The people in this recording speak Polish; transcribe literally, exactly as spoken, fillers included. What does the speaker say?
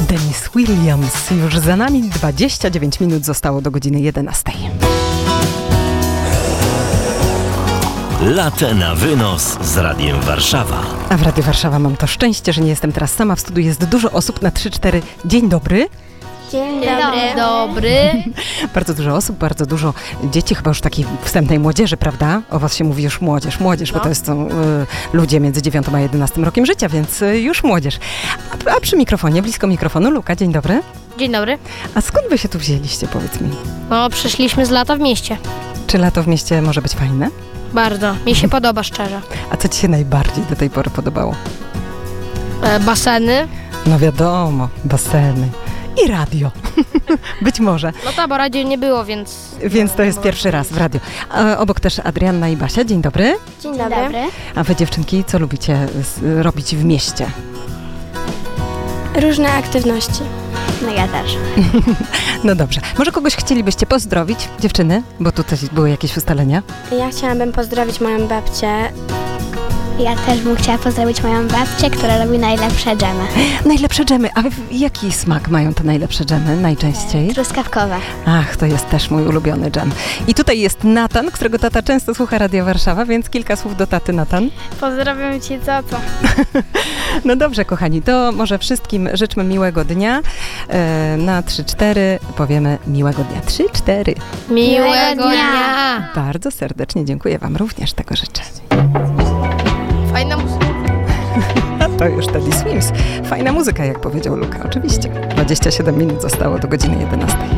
Dennis Williams. Już za nami dwadzieścia dziewięć minut zostało do godziny jedenastej. Latę na wynos z Radiem Warszawa. A w Radiu Warszawa mam to szczęście, że nie jestem teraz sama. W studiu jest dużo osób na trzy cztery. Dzień dobry. Dzień dobry. dobry. Bardzo dużo osób, bardzo dużo dzieci, chyba już takiej wstępnej młodzieży, prawda? O was się mówi już młodzież, młodzież, No. bo to jest są, y, ludzie między dziewiątym a jedenastym rokiem życia, więc y, już młodzież. A, a przy mikrofonie, blisko mikrofonu, Luka, dzień dobry. Dzień dobry. A skąd wy się tu wzięliście, powiedz mi? No, przyszliśmy z lata w mieście. Czy lato w mieście może być fajne? Bardzo. Mi się podoba szczerze. A co ci się najbardziej do tej pory podobało? E, baseny. No wiadomo, baseny i radio. Być może. No to, bo radio nie było, więc... Więc to jest pierwszy raz w radiu. A obok też Adrianna i Basia. Dzień dobry. Dzień dobry. A wy dziewczynki, co lubicie s- robić w mieście? Różne aktywności. No ja też. No dobrze. Może kogoś chcielibyście pozdrowić, dziewczyny? Bo tutaj były jakieś ustalenia. Ja chciałabym pozdrowić moją babcię. Ja też bym chciała pozdrowić moją babcię, która robi najlepsze dżemy. Najlepsze dżemy. A w- jaki smak mają te najlepsze dżemy najczęściej? Truskawkowe. Ach, to jest też mój ulubiony dżem. I tutaj jest Natan, którego tata często słucha Radia Warszawa, więc kilka słów do taty, Natan. Pozdrawiam cię, tato. No dobrze, kochani, to może wszystkim życzmy miłego dnia. E, na trzy cztery powiemy miłego dnia. trzy cztery. Miłego dnia. dnia. Bardzo serdecznie dziękuję wam, również tego życzę. Fajna muzyka. A to już Teddy Swims. Fajna muzyka, jak powiedział Luka, oczywiście. dwadzieścia siedem minut zostało do godziny jedenastej.